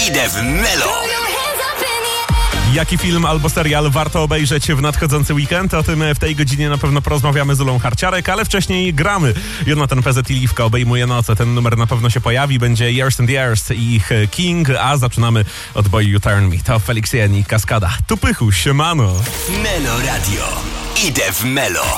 Idę w Melo. Jaki film albo serial warto obejrzeć w nadchodzący weekend? O tym w tej godzinie na pewno porozmawiamy z Ulą Harciarek, ale wcześniej gramy. Jonathan PZ i Liwka obejmuje noce. Ten numer na pewno się pojawi. Będzie Years and Years i ich King, a zaczynamy od Boy You Turn Me. To Felix Jen i Kaskada. Tu Pychu, siemano. Melo Radio. Idę w Melo.